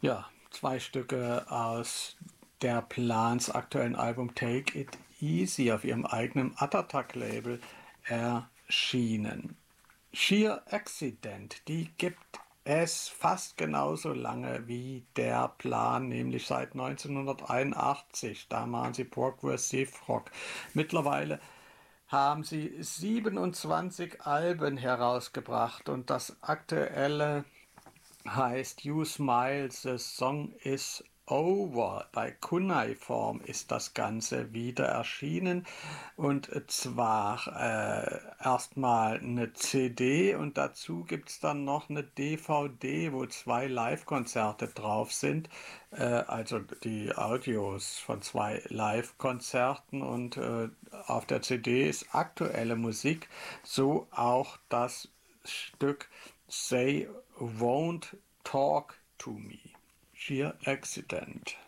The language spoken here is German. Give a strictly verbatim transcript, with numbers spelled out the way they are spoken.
Ja, zwei Stücke aus der Plans aktuellen Album Take It Easy auf ihrem eigenen Attack-Label erschienen. Sheer Accident, die gibt es fast genauso lange wie der Plan, nämlich seit neunzehnhunderteinundachtzig. Da machen sie Progressive Rock. Mittlerweile haben sie siebenundzwanzig Alben herausgebracht und das aktuelle heißt You Smile, the Song is Over. Bei Kunai-Form ist das Ganze wieder erschienen und zwar äh, erstmal eine C D und dazu gibt es dann noch eine D V D, wo zwei Live-Konzerte drauf sind, äh, also die Audios von zwei Live-Konzerten und äh, auf der C D ist aktuelle Musik, so auch das Stück They Won't Talk to Me. Sheer Accident.